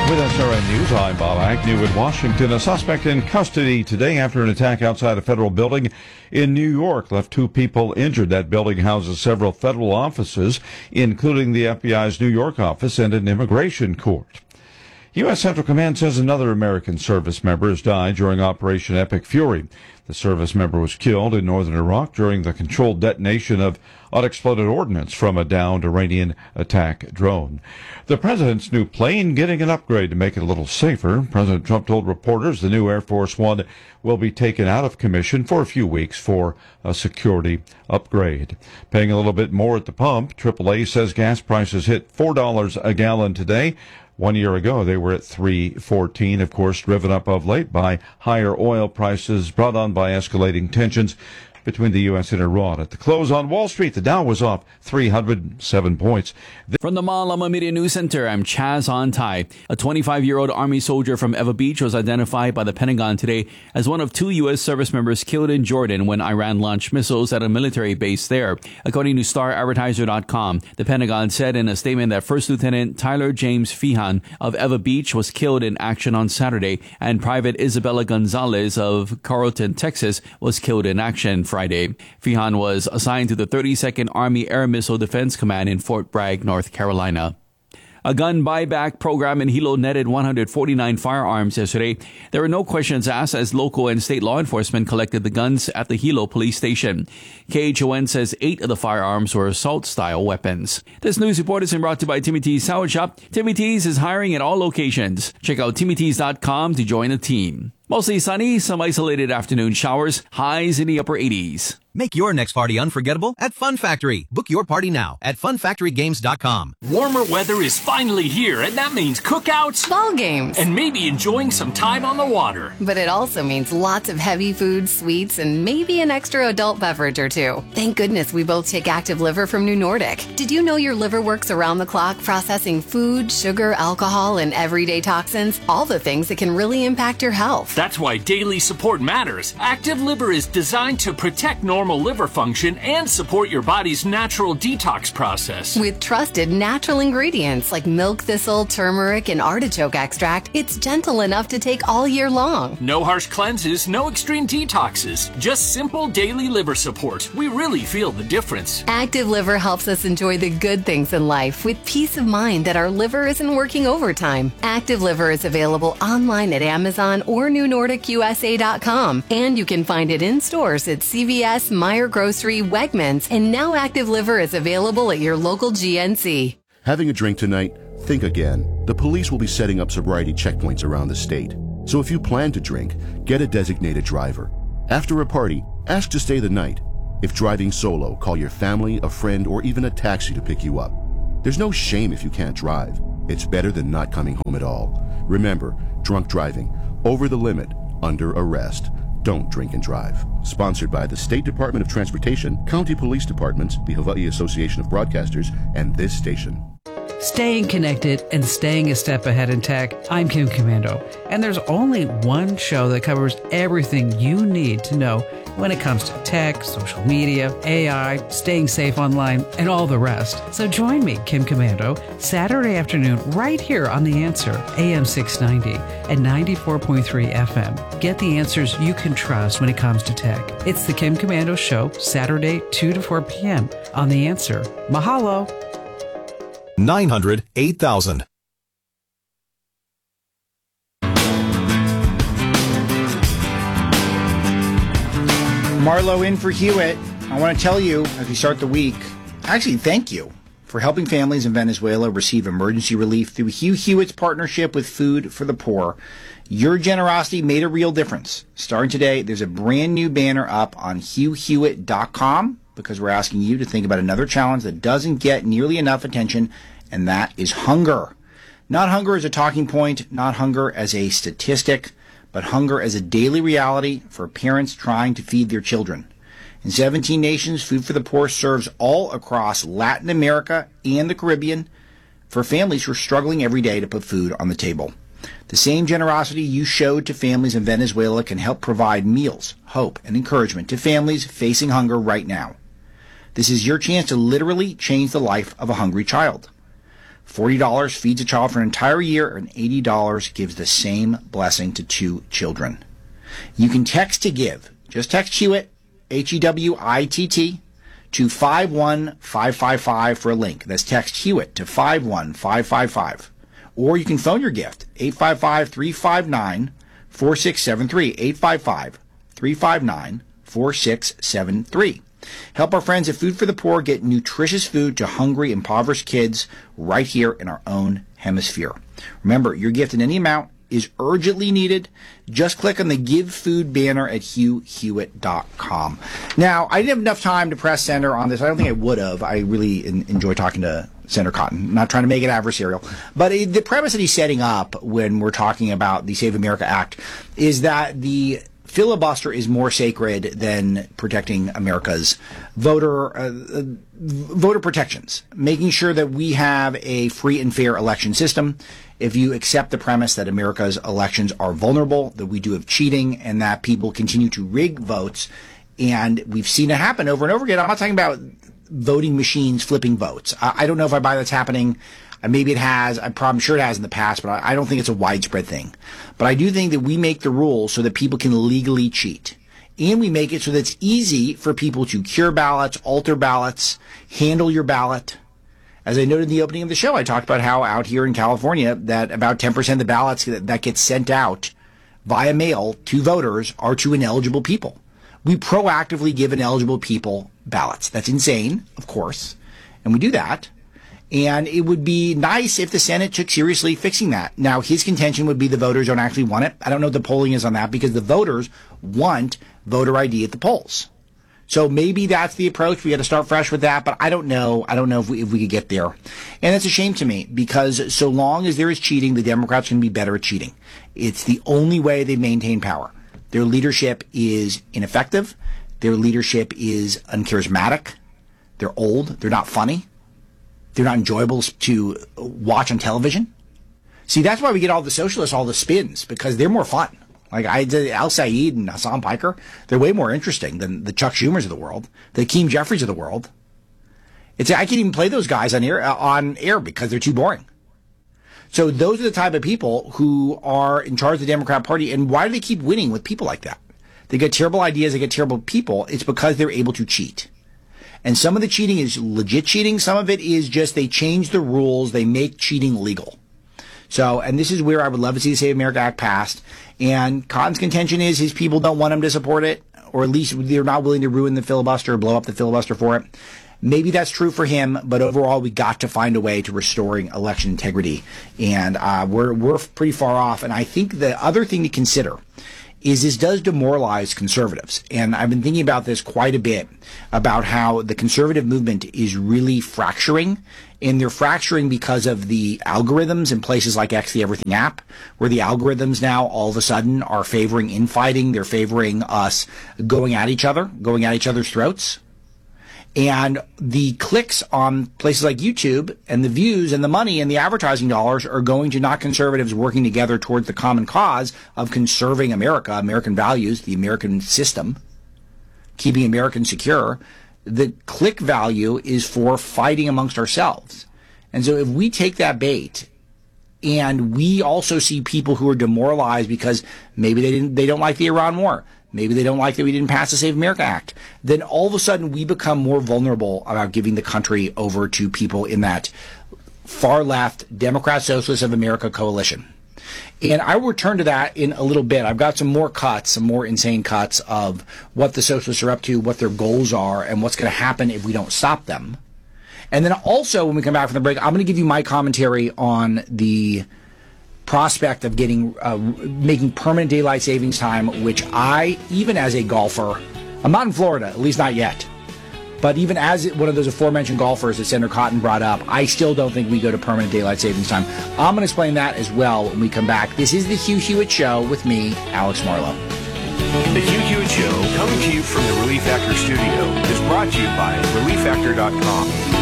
With SRN News, I'm Bob Agnew in Washington. A suspect in custody today after an attack outside a federal building in New York left 2 people injured. That building houses several federal offices, including the FBI's New York office and an immigration court. U.S. Central Command says another American service member has died during Operation Epic Fury. The service member was killed in northern Iraq during the controlled detonation of unexploded ordnance from a downed Iranian attack drone. The president's new plane getting an upgrade to make it a little safer. President Trump told reporters the new Air Force One will be taken out of commission for a few weeks for a security upgrade. Paying a little bit more at the pump, AAA says gas prices hit $4 a gallon today. 1 year ago, they were at $3.14, of course, driven up of late by higher oil prices brought on by escalating tensions between the U.S. and Iran. At the close on Wall Street, the Dow was off 307 points. From the Malama Media News Center, I'm Chaz Ontai. A 25-year-old Army soldier from Eva Beach was identified by the Pentagon today as one of 2 U.S. service members killed in Jordan when Iran launched missiles at a military base there. According to StarAdvertiser.com, the Pentagon said in a statement that First Lieutenant Tyler James Feehan of Eva Beach was killed in action on Saturday, and Private Isabella Gonzalez of Carrollton, Texas, was killed in action Friday. Feehan was assigned to the 32nd Army Air Missile Defense Command in Fort Bragg, North Carolina. A gun buyback program in Hilo netted 149 firearms yesterday. There were no questions asked as local and state law enforcement collected the guns at the Hilo police station. KHON says 8 of the firearms were assault-style weapons. This news report is brought to you by Timmy T's Salad Shop. Timmy T's is hiring at all locations. Check out TimmyT's.com to join the team. Mostly sunny, some isolated afternoon showers, highs in the upper 80s. Make your next party unforgettable at Fun Factory. Book your party now at funfactorygames.com. Warmer weather is finally here, and that means cookouts, ball games, and maybe enjoying some time on the water. But it also means lots of heavy food, sweets, and maybe an extra adult beverage or two. Thank goodness we both take Active Liver from New Nordic. Did you know your liver works around the clock processing food, sugar, alcohol, and everyday toxins? All the things that can really impact your health. That's why daily support matters. Active Liver is designed to protect normal liver function and support your body's natural detox process. With trusted natural ingredients like milk thistle, turmeric, and artichoke extract, it's gentle enough to take all year long. No harsh cleanses, no extreme detoxes, just simple daily liver support. We really feel the difference. Active Liver helps us enjoy the good things in life with peace of mind that our liver isn't working overtime. Active Liver is available online at Amazon or NewNordicUSA.com, and you can find it in stores at CVS, Meijer Grocery, Wegmans, and now Active Liver is available at your local GNC. Having a drink tonight? Think again. The police will be setting up sobriety checkpoints around the state. So if you plan to drink, get a designated driver. After a party, ask to stay the night. If driving solo, call your family, a friend, or even a taxi to pick you up. There's no shame if you can't drive. It's better than not coming home at all. Remember, drunk driving, over the limit, under arrest. Don't drink and drive. Sponsored by the State Department of Transportation, County Police Departments, the Hawaii Association of Broadcasters, and this station. Staying connected and staying a step ahead in tech, I'm Kim Commando, and there's only one show that covers everything you need to know when it comes to tech, social media, AI, staying safe online, and all the rest. So join me, Kim Commando, Saturday afternoon right here on The Answer, AM 690 and 94.3 FM. Get the answers you can trust when it comes to tech. It's the Kim Commando Show, Saturday, 2 to 4 p.m. on The Answer. Mahalo. 900-8000. Marlo in for Hewitt. I want to tell you, as we start the week, actually thank you for helping families in Venezuela receive emergency relief through Hugh Hewitt's partnership with Food for the Poor. Your generosity made a real difference. Starting today, there's a brand new banner up on HughHewitt.com because we're asking you to think about another challenge that doesn't get nearly enough attention, and that is hunger. Not hunger as a talking point, not hunger as a statistic, but hunger as a daily reality for parents trying to feed their children. In 17 nations, Food for the Poor serves all across Latin America and the Caribbean for families who are struggling every day to put food on the table. The same generosity you showed to families in Venezuela can help provide meals, hope, and encouragement to families facing hunger right now. This is your chance to literally change the life of a hungry child. $40 feeds a child for an entire year, and $80 gives the same blessing to 2 children. You can text to give. Just text Hewitt, Hewitt, to 51555 for a link. That's text Hewitt to 51555. Or you can phone your gift, 855-359-4673, 855-359-4673. Help our friends at Food for the Poor get nutritious food to hungry, impoverished kids right here in our own hemisphere. Remember, your gift in any amount is urgently needed. Just click on the Give Food banner at HughHewitt.com. Now, I didn't have enough time to press sender on this. I don't think I would have. I really enjoy talking to Senator Cotton. I'm not trying to make it adversarial. But the premise that he's setting up when we're talking about the Save America Act is that the filibuster is more sacred than protecting America's voter protections, making sure that we have a free and fair election system. If you accept the premise that America's elections are vulnerable, that we do have cheating, and that people continue to rig votes, and we've seen it happen over and over again. I'm not talking about voting machines flipping votes. I don't know if I buy that's happening. Maybe it has. I'm sure it has in the past, but I don't think it's a widespread thing. But I do think that we make the rules so that people can legally cheat. And we make it so that it's easy for people to cure ballots, alter ballots, handle your ballot. As I noted in the opening of the show, I talked about how out here in California that about 10% of the ballots that get sent out via mail to voters are to ineligible people. We proactively give ineligible people ballots. That's insane, of course. And we do that. And it would be nice if the Senate took seriously fixing that. Now, his contention would be the voters don't actually want it. I don't know what the polling is on that because the voters want voter ID at the polls. So maybe that's the approach. We got to start fresh with that, but I don't know. I don't know if we could get there. And it's a shame to me because so long as there is cheating, the Democrats can be better at cheating. It's the only way they maintain power. Their leadership is ineffective. Their leadership is uncharismatic. They're old. They're not funny. They're not enjoyable to watch on television. See, that's why we get all the socialists, all the spins, because they're more fun. Like Al Sayed and Hassan Piker, they're way more interesting than the Chuck Schumers of the world, the Hakeem Jeffries of the world. I can't even play those guys on air because they're too boring. So those are the type of people who are in charge of the Democrat Party. And why do they keep winning with people like that? They get terrible ideas. They get terrible people. It's because they're able to cheat. And some of the cheating is legit cheating. Some of it is just they change the rules. They make cheating legal. So, and this is where I would love to see the Save America Act passed. And Cotton's contention is his people don't want him to support it, or at least they're not willing to ruin the filibuster or blow up the filibuster for it. Maybe that's true for him, but overall we got to find a way to restoring election integrity. And we're pretty far off. And I think the other thing to consider is this does demoralize conservatives. And I've been thinking about this quite a bit, about how the conservative movement is really fracturing. And they're fracturing because of the algorithms in places like X the Everything app, where the algorithms now all of a sudden are favoring infighting. They're favoring us going at each other, going at each other's throats. And the clicks on places like YouTube and the views and the money and the advertising dollars are going to not conservatives working together towards the common cause of conserving America, American values, the American system, keeping Americans secure. The click value is for fighting amongst ourselves. And so if we take that bait and we also see people who are demoralized because maybe they don't like the Iran war, maybe they don't like that we didn't pass the Save America Act, then all of a sudden we become more vulnerable about giving the country over to people in that far left Democrat Socialists of America coalition. And I will return to that in a little bit. I've got some more cuts, some more insane cuts of what the socialists are up to, what their goals are, and what's going to happen if we don't stop them. And then also, when we come back from the break, I'm going to give you my commentary on the prospect of making permanent daylight savings time, which I, even as a golfer, I'm not in Florida, at least not yet. But even as one of those aforementioned golfers that Senator Cotton brought up, I still don't think we go to permanent daylight savings time. I'm going to explain that as well when we come back. This is the Hugh Hewitt Show with me, Alex Marlowe. The Hugh Hewitt Show, coming to you from the Relief Factor studio, is brought to you by ReliefFactor.com.